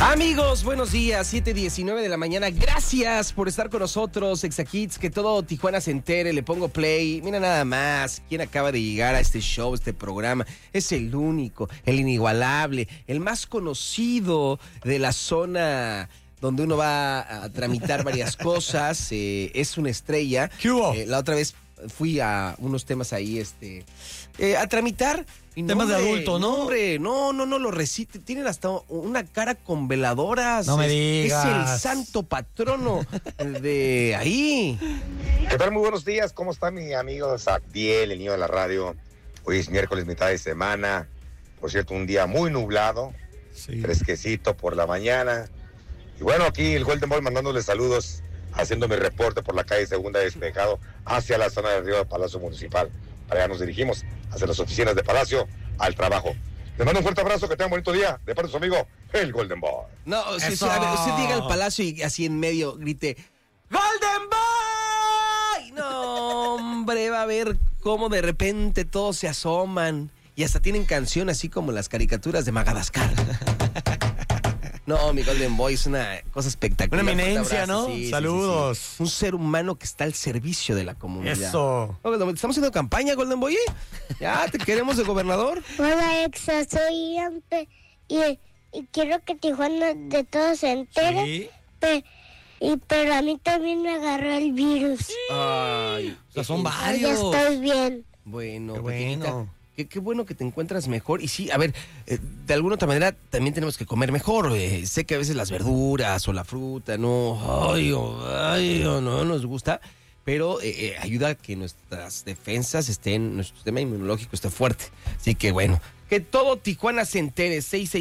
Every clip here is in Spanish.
Amigos, buenos días, 7:19 de la mañana. Gracias por estar con nosotros, Exakids, que todo Tijuana se entere. Le pongo play. Mira nada más quién acaba de llegar a este show, este programa. Es el único, el inigualable, el más conocido de la zona donde uno va a tramitar varias cosas. Es una estrella. ¿Qué hubo? La otra vez fui a unos temas ahí, a tramitar. Temas de adulto, ¿no? Hombre, no, lo recite. Tienen hasta una cara con veladoras. No me digas. Es el santo patrono de ahí. ¿Qué tal? Muy buenos días. ¿Cómo está mi amigo Zabdiel, el niño de la radio? Hoy es miércoles, mitad de semana. Por cierto, un día muy nublado, Sí. fresquecito por la mañana. Y bueno, aquí el Golden Boy mandándole saludos, haciendo mi reporte por la calle Segunda Despejado hacia la zona de Río del Palacio Municipal. Para allá nos dirigimos, hacia las oficinas de Palacio, al trabajo. Les mando un fuerte abrazo, que tengan un bonito día, de parte de su amigo, el Golden Boy. No, si Eso. a ver, usted llega al palacio y así en medio grite ¡Golden Boy! No, hombre, va a ver cómo de repente todos se asoman y hasta tienen canción así como las caricaturas de Madagascar. No, mi Golden Boy es una cosa espectacular. Una eminencia, ¿no? Sí, Saludos. sí. Un ser humano que está al servicio de la comunidad. Eso. No, Golden Boy, ¿estamos haciendo campaña, Golden Boy? Ya, te queremos de gobernador. Hola, Exa, soy Ampe y quiero que Tijuana de todos se entere, Sí. pero a mí también me agarró el virus. Ay, O sea, son Ya varios. estoy bien. bueno, Qué pequeñita. bueno. Qué bueno que te encuentras mejor. Y sí, a ver, de alguna otra manera también tenemos que comer mejor. Sé que a veces las verduras o la fruta no nos gusta, pero ayuda a que nuestras defensas estén, nuestro sistema inmunológico esté fuerte. Así que bueno, que todo Tijuana se entere,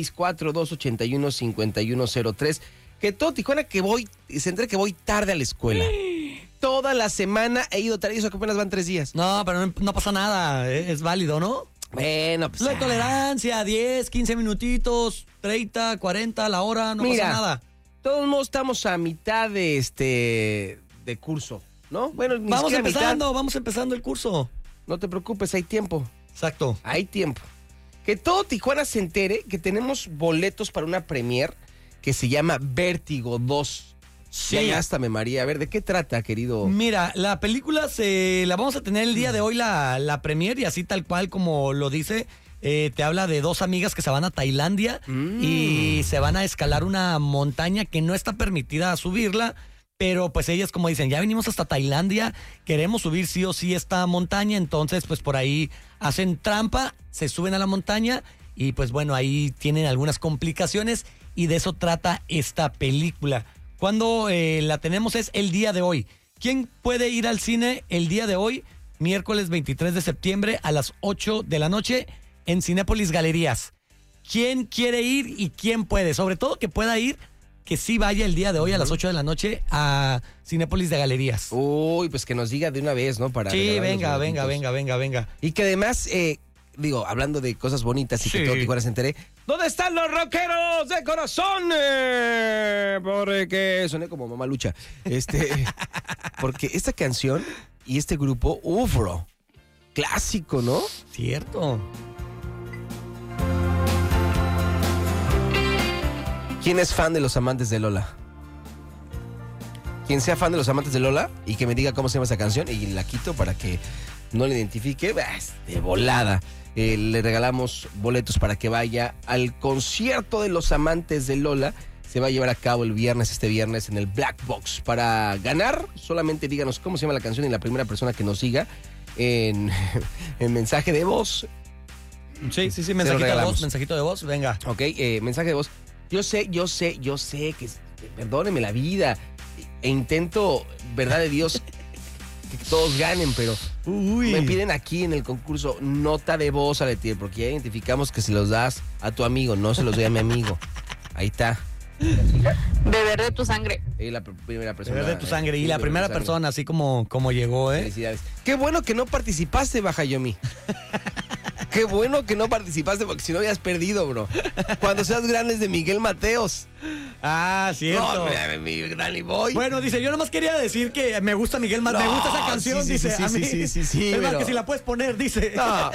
664-281-5103. Que todo Tijuana se entere que voy tarde a la escuela. Toda la semana he ido tarde, y eso que apenas van 3 días. No, pero no pasa nada. Es válido, ¿no? Bueno, pues. La tolerancia, 10, 15 minutitos, 30, 40, la hora, no Mira, pasa nada. Todos modos estamos a mitad de curso, ¿no? Bueno, ni Vamos siquiera vamos empezando el curso. No te preocupes, hay tiempo. Exacto. Hay tiempo. Que todo Tijuana se entere que tenemos boletos para una premier que se llama Vértigo 2. Sí. Ya gástame, María. A ver, ¿de qué trata, querido? Mira, la película la vamos a tener el día de hoy, la premier, y así tal cual como lo dice, te habla de 2 amigas que se van a Tailandia y se van a escalar una montaña que no está permitida subirla, pero pues ellas como dicen, ya venimos hasta Tailandia, queremos subir sí o sí esta montaña, entonces pues por ahí hacen trampa, se suben a la montaña y pues bueno, ahí tienen algunas complicaciones y de eso trata esta película. Cuando la tenemos es el día de hoy. ¿Quién puede ir al cine el día de hoy? Miércoles 23 de septiembre a las 8 de la noche en Cinépolis Galerías. ¿Quién quiere ir y quién puede? Sobre todo que pueda ir, que sí vaya el día de hoy a las 8 de la noche a Cinépolis de Galerías. Uy, pues que nos diga de una vez, ¿no? Para Sí, regalar los venga. boletitos. Y que además, hablando de cosas bonitas y que Sí. todo Tijuana se entere, ¿dónde están los rockeros de corazón? Porque soné como mamalucha. Porque esta canción y este grupo, bro, clásico, ¿no? Cierto. ¿Quién es fan de Los Amantes de Lola? Quien sea fan de Los Amantes de Lola y que me diga cómo se llama esa canción y la quito para que no la identifique, de volada. Le regalamos boletos para que vaya al concierto de Los Amantes de Lola. Se va a llevar a cabo este viernes en el Black Box. Para ganar, solamente díganos cómo se llama la canción y la primera persona que nos siga en mensaje de voz. Sí, lo mensajito de voz, venga. Ok, mensaje de voz. Yo sé que, perdóneme la vida, e intento, verdad de Dios, que todos ganen, pero me piden aquí en el concurso nota de voz, Aletier, porque ya identificamos que se los das a tu amigo, no se los doy a mi amigo. Ahí está. Beber de tu sangre. La primera persona. Beber de tu sangre. Y sí, la beber primera de tu sangre. persona, así como llegó, ¿eh? Felicidades. Qué bueno que no participaste, Bajayomi. Qué bueno que no participaste, porque si no habías perdido, bro. Cuando seas grande es de Miguel Mateos. Ah, cierto. No, mi Granny Boy. Bueno, dice, yo nomás quería decir que me gusta Miguel Mateos. No, me gusta esa canción, sí, dice. sí, a sí, mí. sí, Es más pero- que si la puedes poner, dice. No,